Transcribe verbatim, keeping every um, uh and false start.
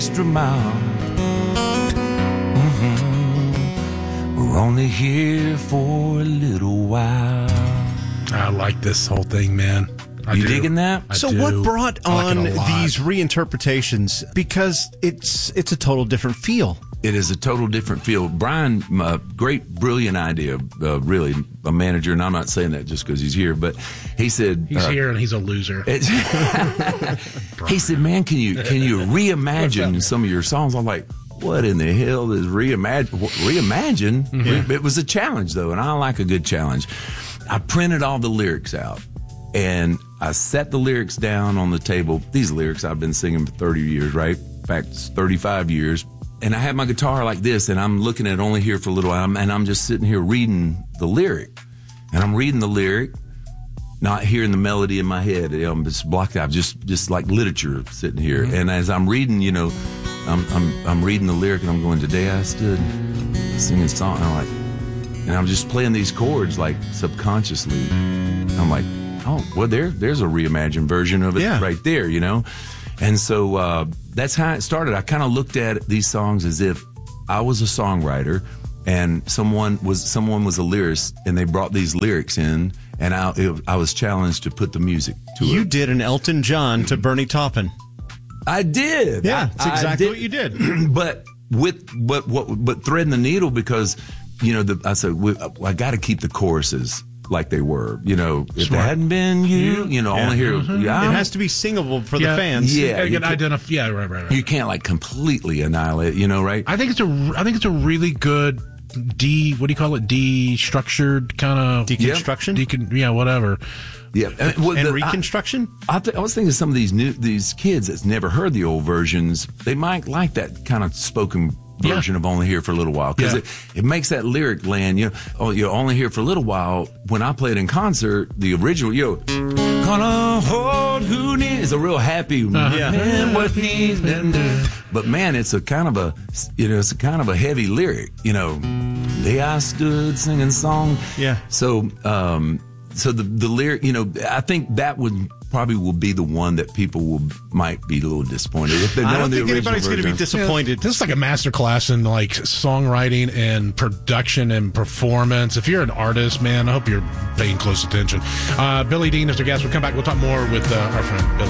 extra mile. Mm-hmm. We're only here for a little while. I like this whole thing, man. I you do. digging that? I so do. what brought I on like it a lot. these reinterpretations? Because it's it's a total different feel. It is a total different feel. Brian, uh, great, brilliant idea, uh, really, a manager, and I'm not saying that just because he's here, but he said... He's uh, here and he's a loser. He said, man, can you can you reimagine some of your songs? I'm like, what in the hell is reimagine? Reimagine? Mm-hmm. It was a challenge, though, and I like a good challenge. I printed all the lyrics out, and I set the lyrics down on the table. These lyrics I've been singing for thirty years, right? In fact, it's thirty-five years. And I had my guitar like this, and I'm looking at Only Here for a Little While, and I'm just sitting here reading the lyric. And I'm reading the lyric, not hearing the melody in my head. I'm just blocked out, just just like literature sitting here. Mm-hmm. And as I'm reading, you know, I'm I'm I'm reading the lyric, and I'm going, today I stood singing a song. And I'm like, and I'm just playing these chords like subconsciously. I'm like, oh, well, there there's a reimagined version of it yeah. right there, you know. And so uh, that's how it started. I kind of looked at these songs as if I was a songwriter and someone was someone was a lyricist, and they brought these lyrics in, and I, it, I was challenged to put the music to you it. You did an Elton John to Bernie Taupin. I did. Yeah, that's exactly did. what you did. But with but what but threading the needle, because you know the, I said we, I got to keep the choruses like they were, you know, if Smart. it hadn't been you, you know, yeah. only here. Mm-hmm. Yeah, it has to be singable for yeah. the fans. Yeah, you you can can, identify. Yeah, right, right, right. You can't like completely annihilate, you know, right? I think it's a. I think it's a really good de. What do you call it? De-structured kind of Deconstruction. Decon, yeah, whatever. Yeah, and, well, and the, reconstruction. I, I, th- I was thinking some of these new these kids that's never heard the old versions. They might like that kind of spoken version yeah. of Only Here for a Little While, because yeah. it, it makes that lyric land. You know, oh, you're only here for a little while. When I play it in concert, the original, yo, gonna hold who needs, a real happy uh-huh. yeah. man. What needs been done. But man, it's a kind of a, you know, it's a kind of a heavy lyric. You know, day I stood singing song. Yeah. So, um, so the the lyric, you know, I think that would probably will be the one that people will might be a little disappointed if they're I don't the think anybody's going to be version. disappointed. Yeah, this is like a master class in like songwriting and production and performance. If you're an artist, man, I hope you're paying close attention. Uh, Billy Dean is our guest. We'll come back. We'll talk more with uh, our friend Billy.